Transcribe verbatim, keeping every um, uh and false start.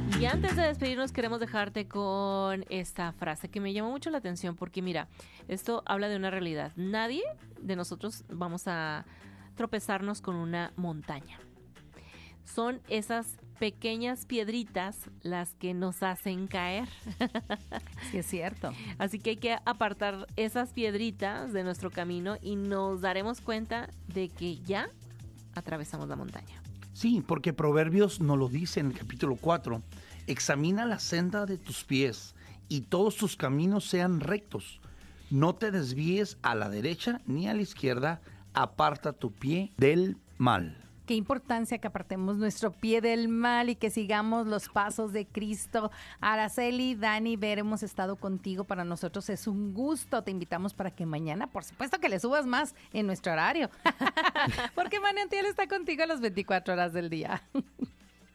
Y antes de despedirnos queremos dejarte con esta frase que me llamó mucho la atención porque mira, esto habla de una realidad. Nadie de nosotros vamos a tropezarnos con una montaña. Son esas pequeñas piedritas las que nos hacen caer. Sí, es cierto. Así que hay que apartar esas piedritas de nuestro camino y nos daremos cuenta de que ya atravesamos la montaña. Sí, porque Proverbios nos lo dice en el capítulo cuatro. Examina la senda de tus pies y todos tus caminos sean rectos. No te desvíes a la derecha ni a la izquierda. Aparta tu pie del mal. Qué importancia que apartemos nuestro pie del mal y que sigamos los pasos de Cristo. Araceli, Dani, Ver, hemos estado contigo. Para nosotros es un gusto. Te invitamos para que mañana, por supuesto, que le subas más en nuestro horario. Porque Manantial está contigo a las veinticuatro horas del día.